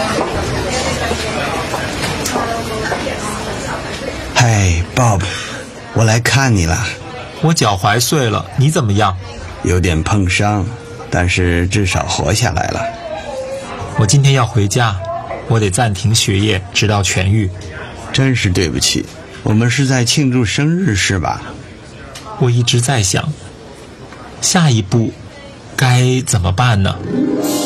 嗨，Bob， 我来看你了。 我脚踝碎了，你怎么样？ 有点碰伤，但是至少活下来了。 我今天要回家，我得暂停学业，直到痊愈。 真是对不起，我们是在庆祝生日是吧？ 我一直在想，下一步该怎么办呢？